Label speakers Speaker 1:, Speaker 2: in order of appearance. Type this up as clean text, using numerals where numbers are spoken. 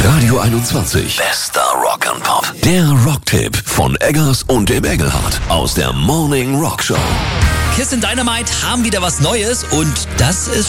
Speaker 1: Radio 21. Bester Rock and Pop. Der Rocktipp von Eggers und dem Engelhardt aus der Morning Rock Show.
Speaker 2: Kiss in Dynamite haben wieder was Neues und das ist